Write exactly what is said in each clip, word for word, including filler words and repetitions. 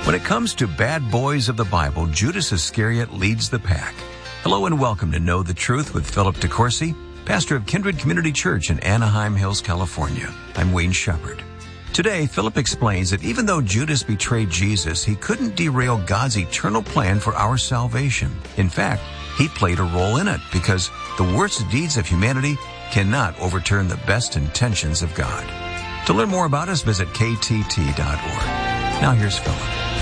When it comes to bad boys of the Bible, Judas Iscariot leads the pack. Hello and welcome to Know the Truth with Philip DeCourcy, pastor of Kindred Community Church in Anaheim Hills, California. I'm Wayne Shepherd. Today, Philip explains that even though Judas betrayed Jesus, he couldn't derail God's eternal plan for our salvation. In fact, he played a role in it because the worst deeds of humanity cannot overturn the best intentions of God. To learn more about us, visit K T T dot org. Now here's Philip.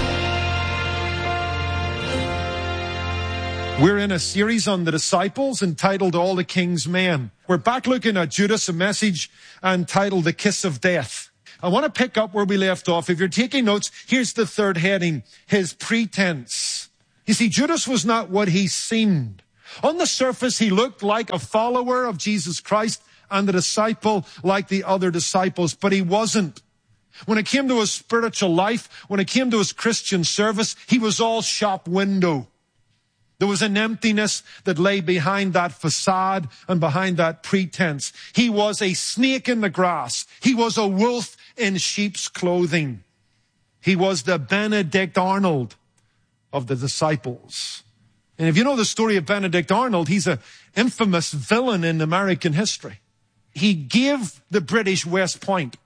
We're in a series on the disciples entitled All the King's Men. We're back looking at Judas, a message entitled The Kiss of Death. I want to pick up where we left off. If you're taking notes, here's the third heading, his pretense. You see, Judas was not what he seemed. On the surface, he looked like a follower of Jesus Christ and a disciple like the other disciples, but he wasn't. When it came to his spiritual life, when it came to his Christian service, he was all shop window. There was an emptiness that lay behind that facade and behind that pretense. He was a snake in the grass. He was a wolf in sheep's clothing. He was the Benedict Arnold of the disciples. And if you know the story of Benedict Arnold, he's an infamous villain in American history. He gave the British West Point,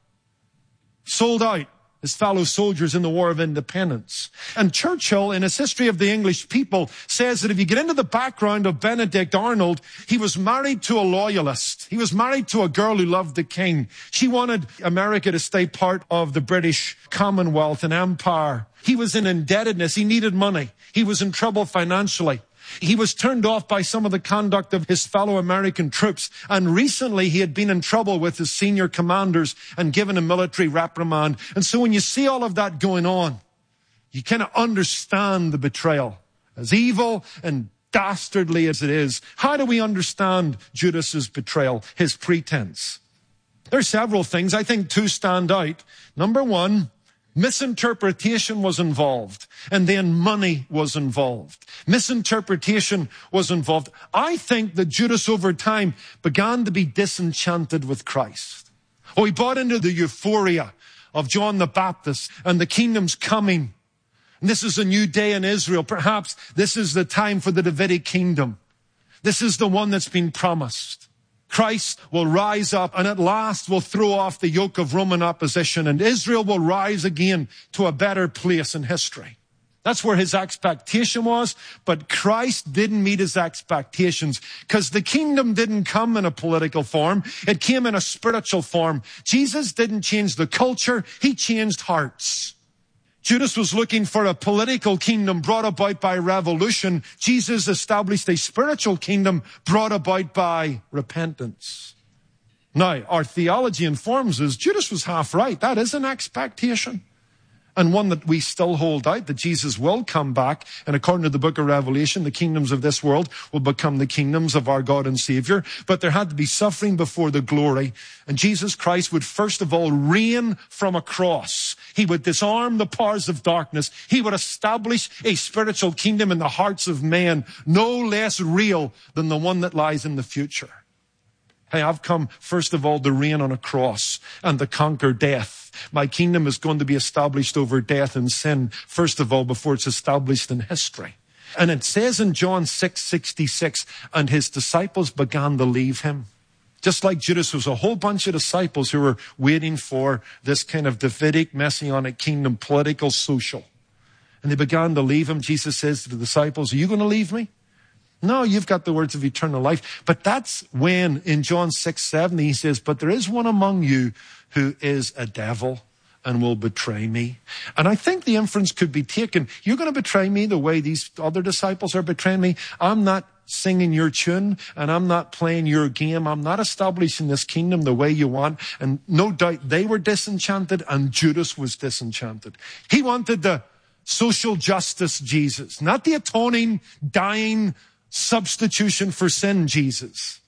sold out his fellow soldiers in the War of Independence. And Churchill, in his History of the English People, says that if you get into the background of Benedict Arnold, he was married to a loyalist. He was married to a girl who loved the king. She wanted America to stay part of the British Commonwealth and Empire. He was in indebtedness. He needed money. He was in trouble financially. He was turned off by some of the conduct of his fellow American troops. And recently he had been in trouble with his senior commanders and given a military reprimand. And so when you see all of that going on, you kind of understand the betrayal. As evil and dastardly as it is, how do we understand Judas's betrayal, his pretense? There are several things. I think two stand out. Number one, misinterpretation was involved, and then money was involved. Misinterpretation was involved. I think that Judas over time began to be disenchanted with Christ. Oh, he bought into the euphoria of John the Baptist and the kingdom's coming. And this is a new day in Israel. Perhaps this is the time for the Davidic kingdom. This is the one that's been promised. Christ will rise up and at last will throw off the yoke of Roman opposition, and Israel will rise again to a better place in history. That's where his expectation was, but Christ didn't meet his expectations because the kingdom didn't come in a political form. It came in a spiritual form. Jesus didn't change the culture. He changed hearts. Judas was looking for a political kingdom brought about by revolution. Jesus established a spiritual kingdom brought about by repentance. Now, our theology informs us Judas was half right. That is an expectation. And one that we still hold out, that Jesus will come back. And according to the book of Revelation, the kingdoms of this world will become the kingdoms of our God and Savior. But there had to be suffering before the glory. And Jesus Christ would first of all reign from a cross. He would disarm the powers of darkness. He would establish a spiritual kingdom in the hearts of men, no less real than the one that lies in the future. Hey, I've come first of all to reign on a cross and to conquer death. My kingdom is going to be established over death and sin, first of all, before it's established in history. And it says in John six sixty-six, and his disciples began to leave him. Just like Judas, was a whole bunch of disciples who were waiting for this kind of Davidic, messianic kingdom, political, social. And they began to leave him. Jesus says to the disciples, are you going to leave me? No, you've got the words of eternal life. But that's when in John six seventy he says, but there is one among you who is a devil and will betray me. And I think the inference could be taken, you're going to betray me the way these other disciples are betraying me. I'm not singing your tune and I'm not playing your game. I'm not establishing this kingdom the way you want. And no doubt they were disenchanted and Judas was disenchanted. He wanted the social justice Jesus, not the atoning, dying substitution for sin Jesus.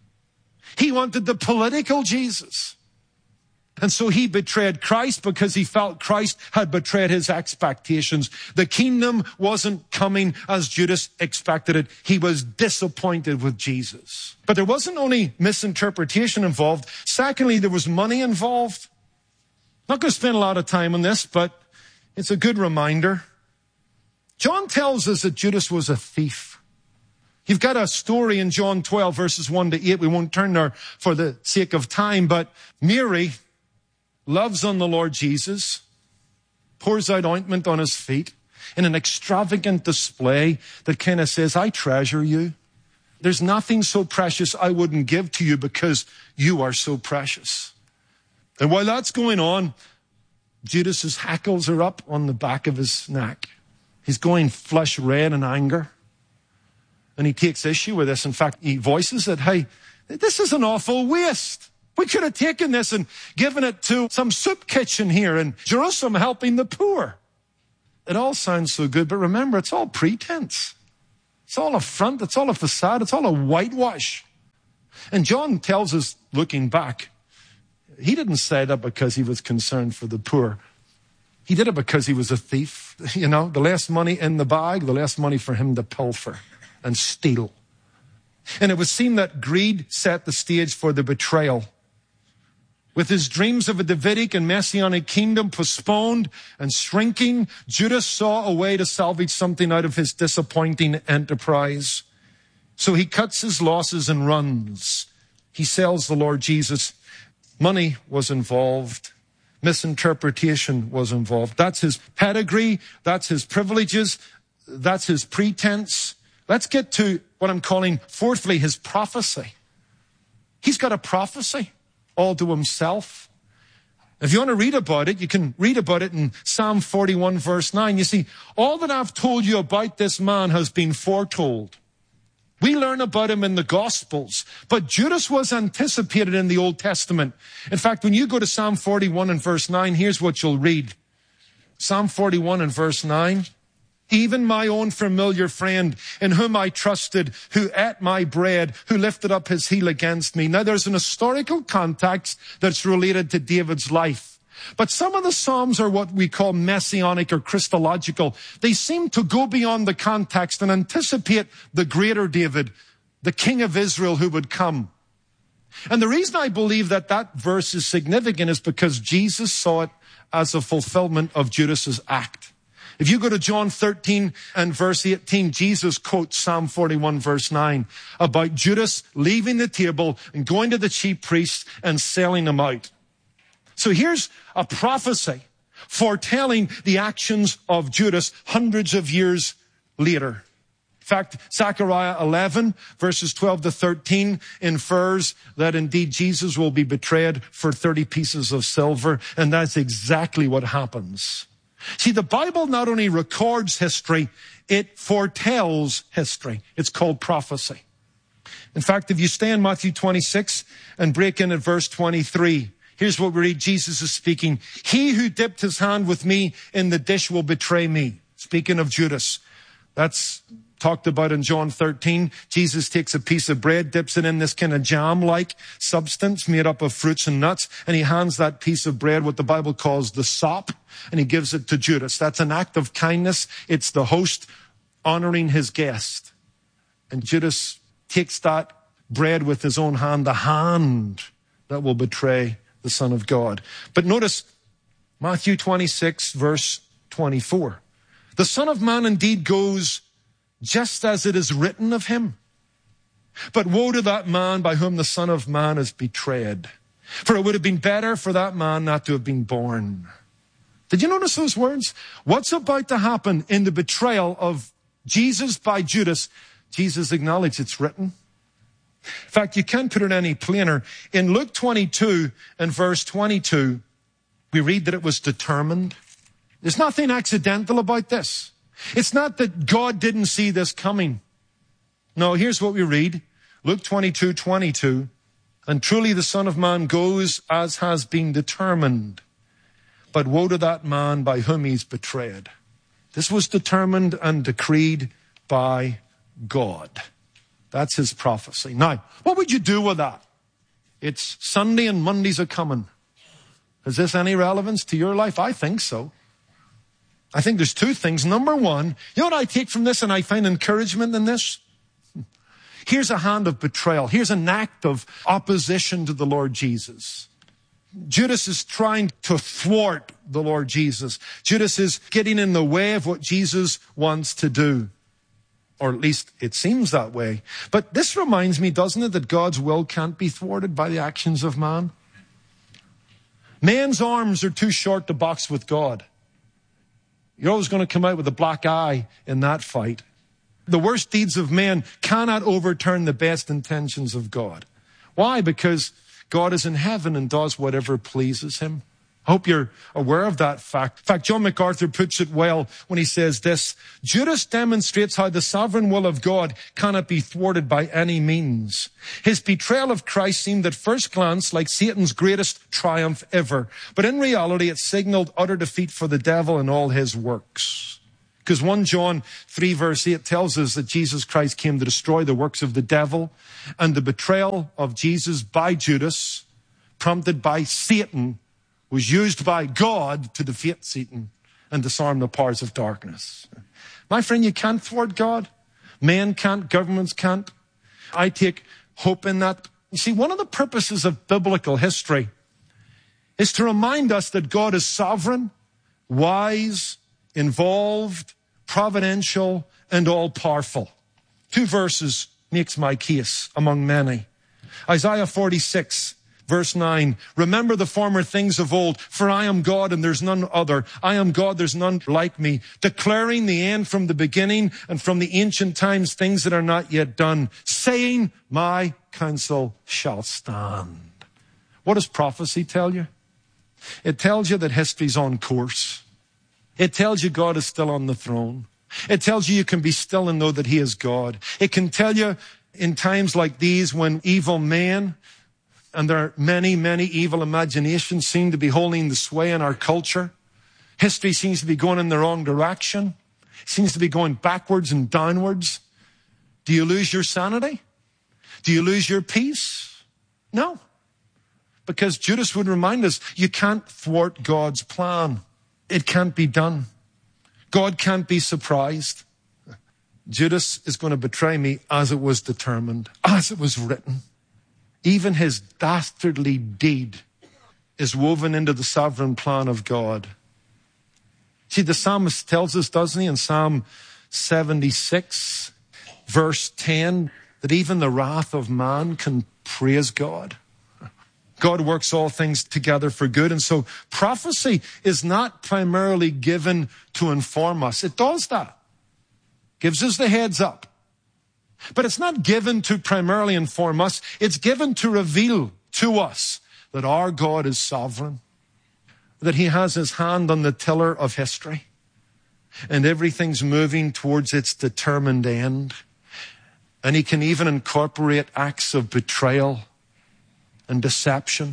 He wanted the political Jesus. And so he betrayed Christ because he felt Christ had betrayed his expectations. The kingdom wasn't coming as Judas expected it. He was disappointed with Jesus. But there wasn't only misinterpretation involved. Secondly, there was money involved. Not going to spend a lot of time on this, but It's a good reminder. John tells us that Judas was a thief. You've got a story in John twelve, verses one to eight. We won't turn there for the sake of time, but Mary loves on the Lord Jesus, pours out ointment on his feet in an extravagant display that kind of says, I treasure you. There's nothing so precious I wouldn't give to you because you are so precious. And while that's going on, Judas's hackles are up on the back of his neck. He's going flush red in anger. And he takes issue with this. In fact, he voices it, hey, this is an awful waste. We could have taken this and given it to some soup kitchen here in Jerusalem helping the poor. It all sounds so good, but remember, it's all pretense. It's all a front. It's all a facade. It's all a whitewash. And John tells us, looking back, he didn't say that because he was concerned for the poor. He did it because he was a thief. You know, the less money in the bag, the less money for him to pilfer and steal. And it would seem that greed set the stage for the betrayal. With his dreams of a Davidic and Messianic kingdom postponed and shrinking, Judas saw a way to salvage something out of his disappointing enterprise. So he cuts his losses and runs. He sells the Lord Jesus. Money was involved. Misinterpretation was involved. That's his pedigree. That's his privileges. That's his pretense. Let's get to what I'm calling, fourthly, his prophecy. He's got a prophecy all to himself. If you want to read about it, you can read about it in Psalm forty-one, verse nine. You see, all that I've told you about this man has been foretold. We learn about him in the Gospels, but Judas was anticipated in the Old Testament. In fact, when you go to Psalm forty-one and verse nine, here's what you'll read. Psalm forty-one and verse nine. Even my own familiar friend in whom I trusted, who ate my bread, who lifted up his heel against me. Now there's an historical context that's related to David's life. But some of the Psalms are what we call messianic or Christological. They seem to go beyond the context and anticipate the greater David, the King of Israel who would come. And the reason I believe that that verse is significant is because Jesus saw it as a fulfillment of Judas's act. If you go to John thirteen and verse eighteen, Jesus quotes Psalm forty-one verse nine about Judas leaving the table and going to the chief priests and selling them out. So here's a prophecy foretelling the actions of Judas hundreds of years later. In fact, Zechariah eleven verses twelve to thirteen infers that indeed Jesus will be betrayed for thirty pieces of silver, and that's exactly what happens. See, the Bible not only records history, it foretells history. It's called prophecy. In fact, if you stay in Matthew twenty-six and break in at verse twenty-three, here's what we read. Jesus is speaking. He who dipped his hand with me in the dish will betray me. Speaking of Judas. That's talked about in John thirteen. Jesus takes a piece of bread, dips it in this kind of jam-like substance made up of fruits and nuts, and he hands that piece of bread, what the Bible calls the sop, and he gives it to Judas. That's an act of kindness. It's the host honoring his guest. And Judas takes that bread with his own hand, the hand that will betray the Son of God. But notice Matthew twenty-six, verse twenty-four. The Son of Man indeed goes just as it is written of him. But woe to that man by whom the Son of Man is betrayed. For it would have been better for that man not to have been born. Did you notice those words? What's about to happen in the betrayal of Jesus by Judas? Jesus acknowledged it's written. In fact, you can't put it any plainer. In Luke twenty-two and verse twenty-two, we read that it was determined. There's nothing accidental about this. It's not that God didn't see this coming. No, here's what we read. Luke twenty-two, twenty-two. And truly the Son of Man goes as has been determined. But woe to that man by whom he's betrayed. This was determined and decreed by God. That's his prophecy. Now, what would you do with that? It's Sunday and Mondays are coming. Has this any relevance to your life? I think so. I think there's two things. Number one, you know what I take from this and I find encouragement in this? Here's a hand of betrayal. Here's an act of opposition to the Lord Jesus. Judas is trying to thwart the Lord Jesus. Judas is getting in the way of what Jesus wants to do. Or at least it seems that way. But this reminds me, doesn't it, that God's will can't be thwarted by the actions of man? Man's arms are too short to box with God. You're always going to come out with a black eye in that fight. The worst deeds of men cannot overturn the best intentions of God. Why? Because God is in heaven and does whatever pleases him. I hope you're aware of that fact. In fact, John MacArthur puts it well when he says this: Judas demonstrates how the sovereign will of God cannot be thwarted by any means. His betrayal of Christ seemed at first glance like Satan's greatest triumph ever. But in reality, it signaled utter defeat for the devil and all his works. Because First John three verse eight tells us that Jesus Christ came to destroy the works of the devil, and the betrayal of Jesus by Judas, prompted by Satan, was used by God to defeat Satan and disarm the powers of darkness. My friend, you can't thwart God. Men can't, governments can't. I take hope in that. You see, one of the purposes of biblical history is to remind us that God is sovereign, wise, involved, providential, and all-powerful. Two verses makes my case among many. Isaiah forty-six, verse nine, remember the former things of old, for I am God and there's none other. I am God, there's none like me, declaring the end from the beginning and from the ancient times things that are not yet done, saying, my counsel shall stand. What does prophecy tell you? It tells you that history's on course. It tells you God is still on the throne. It tells you you can be still and know that he is God. It can tell you in times like these when evil men, and there are many, many evil imaginations seem to be holding the sway in our culture. History seems to be going in the wrong direction. It seems to be going backwards and downwards. Do you lose your sanity? Do you lose your peace? No. Because Judas would remind us, you can't thwart God's plan. It can't be done. God can't be surprised. Judas is going to betray me as it was determined, as it was written. Even his dastardly deed is woven into the sovereign plan of God. See, the psalmist tells us, doesn't he, in Psalm seventy-six, verse ten, that even the wrath of man can praise God. God works all things together for good. And so prophecy is not primarily given to inform us. It does that. Gives us the heads up. But it's not given to primarily inform us. It's given to reveal to us that our God is sovereign, that he has his hand on the tiller of history, and everything's moving towards its determined end. And he can even incorporate acts of betrayal and deception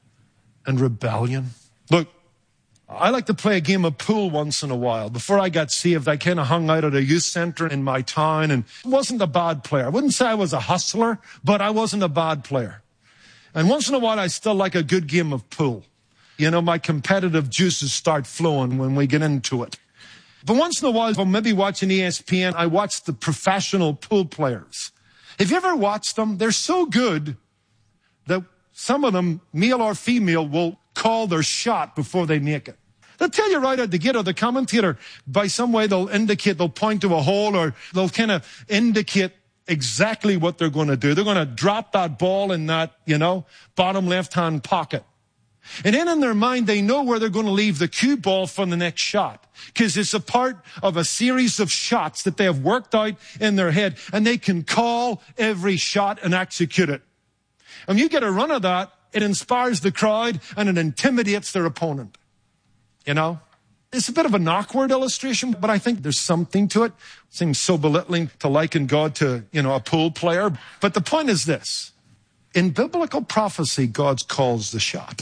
and rebellion. Look, I like to play a game of pool once in a while. Before I got saved, I kind of hung out at a youth center in my town and wasn't a bad player. I wouldn't say I was a hustler, but I wasn't a bad player. And once in a while, I still like a good game of pool. You know, my competitive juices start flowing when we get into it. But once in a while, I'm maybe watching E S P N, I watch the professional pool players. Have you ever watched them? They're so good that some of them, male or female, will call their shot before they make it. They'll tell you right out the gate, or the commentator, by some way they'll indicate, they'll point to a hole, or they'll kind of indicate exactly what they're going to do. They're going to drop that ball in that, you know, bottom left-hand pocket. And then in their mind, they know where they're going to leave the cue ball for the next shot, because it's a part of a series of shots that they have worked out in their head, and they can call every shot and execute it. And you get a run of that, it inspires the crowd and it intimidates their opponent. You know, it's a bit of an awkward illustration, but I think there's something to it. It seems so belittling to liken God to, you know, a pool player. But the point is this. In biblical prophecy, God calls the shot.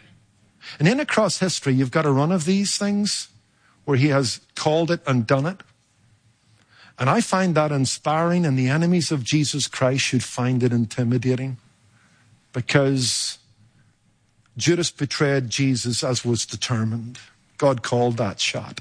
And in across history, you've got a run of these things where he has called it and done it. And I find that inspiring, and the enemies of Jesus Christ should find it intimidating. Because Judas betrayed Jesus as was determined. God called that shot.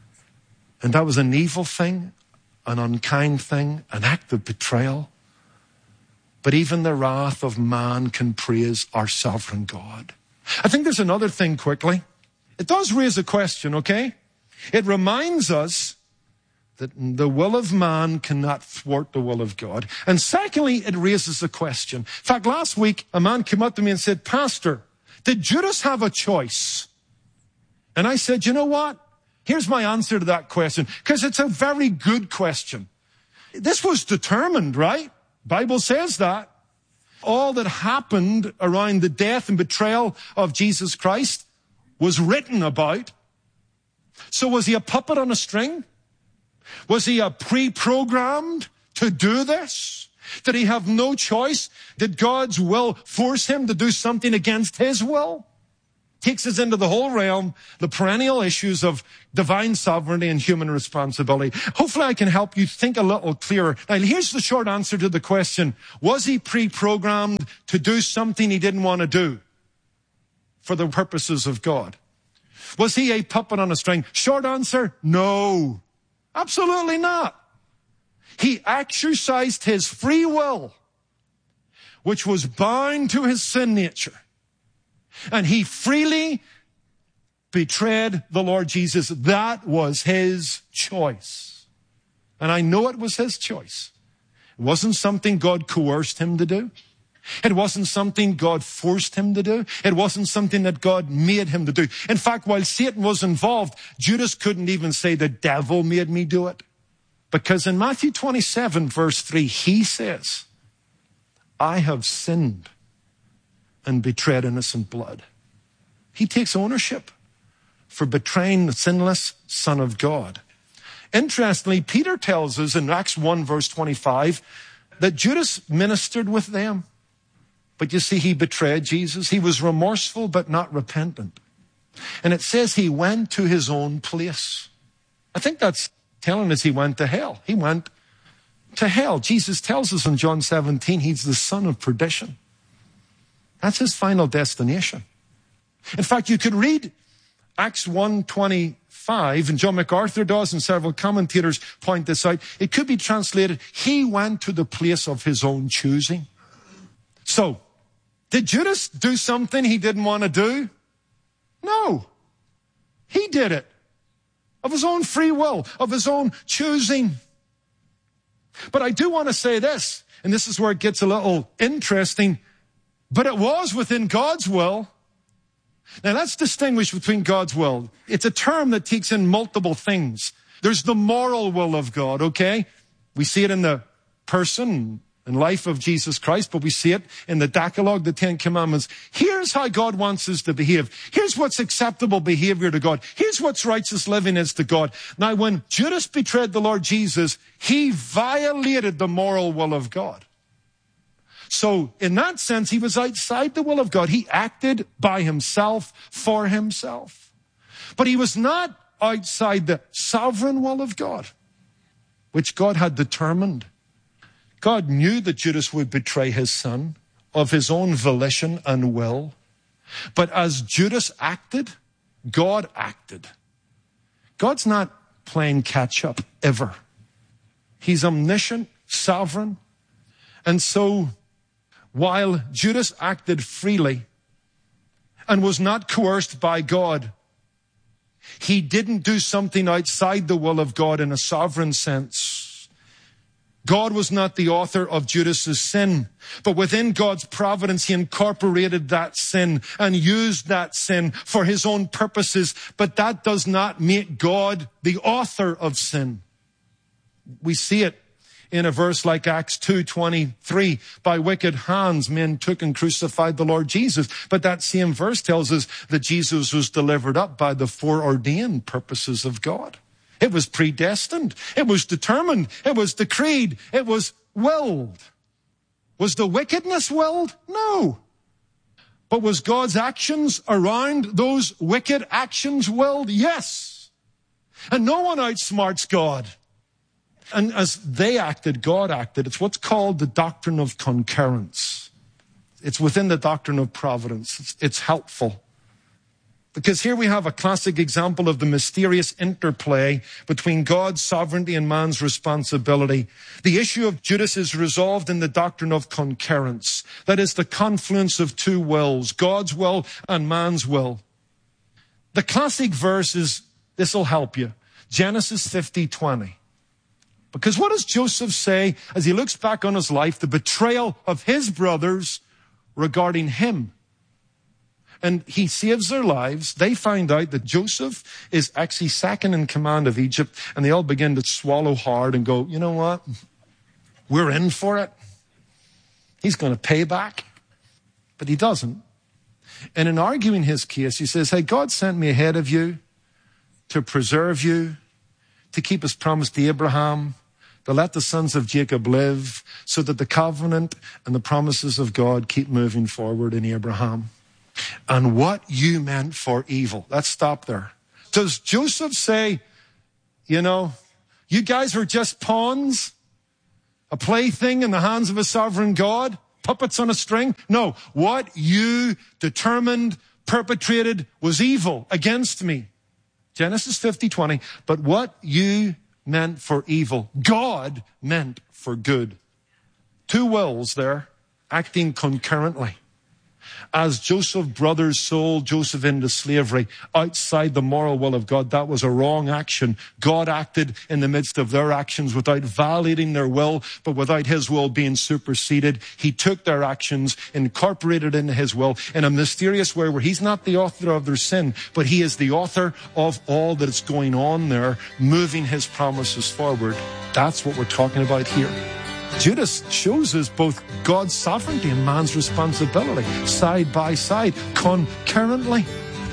And that was an evil thing, an unkind thing, an act of betrayal. But even the wrath of man can praise our sovereign God. I think there's another thing quickly. It does raise a question, okay? It reminds us that the will of man cannot thwart the will of God. And secondly, it raises a question. In fact, last week, a man came up to me and said, Pastor, did Judas have a choice? And I said, you know what? Here's my answer to that question, because it's a very good question. This was determined, right? Bible says that. All that happened around the death and betrayal of Jesus Christ was written about. So was he a puppet on a string? Was he a pre-programmed to do this? Did he have no choice? Did God's will force him to do something against his will? Takes us into the whole realm, the perennial issues of divine sovereignty and human responsibility. Hopefully I can help you think a little clearer. Now, here's the short answer to the question. Was he pre-programmed to do something he didn't want to do for the purposes of God? Was he a puppet on a string? Short answer, no. Absolutely not. He exercised his free will, which was bound to his sin nature. And he freely betrayed the Lord Jesus. That was his choice. And I know it was his choice. It wasn't something God coerced him to do. It wasn't something God forced him to do. It wasn't something that God made him to do. In fact, while Satan was involved, Judas couldn't even say the devil made me do it. Because in Matthew twenty-seven, verse three, he says, I have sinned and betrayed innocent blood. He takes ownership for betraying the sinless Son of God. Interestingly, Peter tells us in Acts one, verse twenty-five, that Judas ministered with them. But you see, he betrayed Jesus. He was remorseful, but not repentant. And it says he went to his own place. I think that's telling us he went to hell. He went to hell. Jesus tells us in John seventeen, he's the son of perdition. That's his final destination. In fact, you could read Acts one twenty-five, and John MacArthur does, and several commentators point this out. It could be translated, he went to the place of his own choosing. So, did Judas do something he didn't want to do? No. He did it. Of his own free will, of his own choosing. But I do want to say this, and this is where it gets a little interesting, but it was within God's will. Now let's distinguish between God's will. It's a term that takes in multiple things. There's the moral will of God, okay? We see it in the person and life of Jesus Christ, but we see it in the Decalogue, the Ten Commandments. Here's how God wants us to behave. Here's what's acceptable behavior to God. Here's what's righteous living is to God. Now, when Judas betrayed the Lord Jesus, he violated the moral will of God. So, in that sense, he was outside the will of God. He acted by himself, for himself. But he was not outside the sovereign will of God, which God had determined. God knew that Judas would betray his son of his own volition and will. But as Judas acted, God acted. God's not playing catch up ever. He's omniscient, sovereign. And so, while Judas acted freely and was not coerced by God, he didn't do something outside the will of God in a sovereign sense. God was not the author of Judas's sin, but within God's providence, he incorporated that sin and used that sin for his own purposes. But that does not make God the author of sin. We see it in a verse like Acts two twenty-three, by wicked hands men took and crucified the Lord Jesus. But that same verse tells us that Jesus was delivered up by the foreordained purposes of God. It was predestined. It was determined. It was decreed. It was willed. Was the wickedness willed? No. But was God's actions around those wicked actions willed? Yes. And no one outsmarts God. And as they acted, God acted. It's what's called the doctrine of concurrence. It's within the doctrine of providence. It's, it's helpful. Because here we have a classic example of the mysterious interplay between God's sovereignty and man's responsibility. The issue of Judas is resolved in the doctrine of concurrence. That is the confluence of two wills, God's will and man's will. The classic verse is, this will help you, Genesis fifty twenty. Because what does Joseph say as he looks back on his life, the betrayal of his brothers regarding him? And he saves their lives. They find out that Joseph is actually second in command of Egypt, and they all begin to swallow hard and go, you know what? We're in for it. He's going to pay back. But he doesn't. And in arguing his case, he says, hey, God sent me ahead of you to preserve you, to keep his promise to Abraham, to let the sons of Jacob live, so that the covenant and the promises of God keep moving forward in Abraham. And what you meant for evil. Let's stop there. Does Joseph say, you know, you guys are just pawns, a plaything in the hands of a sovereign God, puppets on a string? No, what you determined, perpetrated was evil against me. Genesis fifty twenty. But what you meant for evil, God meant for good. Two wills there, acting concurrently. As Joseph's brothers sold Joseph into slavery outside the moral will of God, that was a wrong action. God acted in the midst of their actions without violating their will, but without his will being superseded. He took their actions, incorporated into his will in a mysterious way where he's not the author of their sin, but he is the author of all that is going on there, moving his promises forward. That's what we're talking about here. Judas shows us both God's sovereignty and man's responsibility, side by side, concurrently.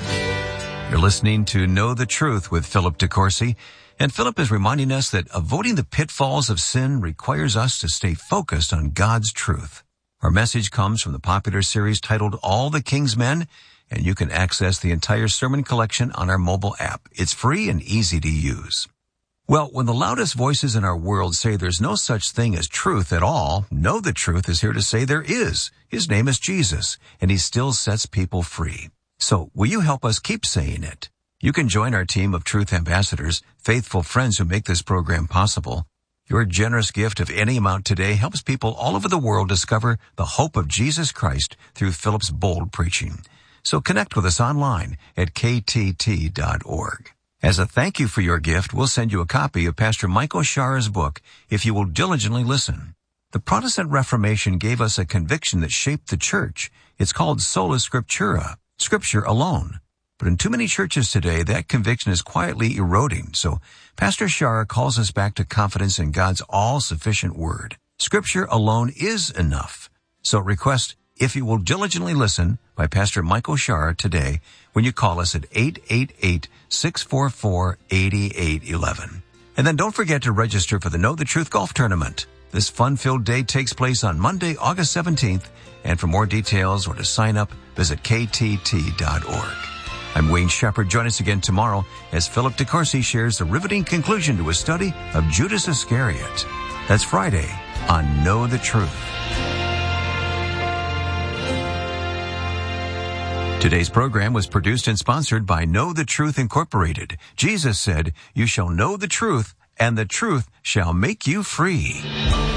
You're listening to Know the Truth with Philip DeCourcy, and Philip is reminding us that avoiding the pitfalls of sin requires us to stay focused on God's truth. Our message comes from the popular series titled All the King's Men, and you can access the entire sermon collection on our mobile app. It's free and easy to use. Well, when the loudest voices in our world say there's no such thing as truth at all, Know the Truth is here to say there is. His name is Jesus, and he still sets people free. So, will you help us keep saying it? You can join our team of truth ambassadors, faithful friends who make this program possible. Your generous gift of any amount today helps people all over the world discover the hope of Jesus Christ through Philip's bold preaching. So connect with us online at k t t dot org. As a thank you for your gift, we'll send you a copy of Pastor Michael Schar's book, If You Will Diligently Listen. The Protestant Reformation gave us a conviction that shaped the church. It's called sola scriptura, Scripture alone. But in too many churches today, that conviction is quietly eroding. So Pastor Schar calls us back to confidence in God's all-sufficient word. Scripture alone is enough. So request If You Will Diligently Listen by Pastor Michael Schar today when you call us at eight eight eight, six four four, eight eight one one. And then don't forget to register for the Know the Truth Golf Tournament. This fun-filled day takes place on Monday, August seventeenth. And for more details or to sign up, visit k t t dot org. I'm Wayne Shepherd. Join us again tomorrow as Philip DeCourcy shares the riveting conclusion to his study of Judas Iscariot. That's Friday on Know the Truth. Today's program was produced and sponsored by Know the Truth Incorporated. Jesus said, "You shall know the truth, and the truth shall make you free."